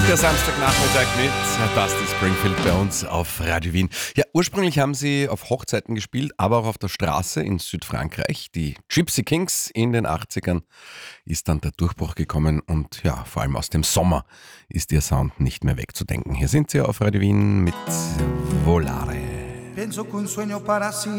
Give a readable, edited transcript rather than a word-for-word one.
Der Samstagnachmittag mit Dusty Springfield bei uns auf Radio Wien. Ja, ursprünglich haben sie auf Hochzeiten gespielt, aber auch auf der Straße in Südfrankreich. Die Gypsy Kings in den 80ern ist dann der Durchbruch gekommen und ja, vor allem aus dem Sommer ist ihr Sound nicht mehr wegzudenken. Hier sind sie auf Radio Wien mit Volare. Penso che un sogno para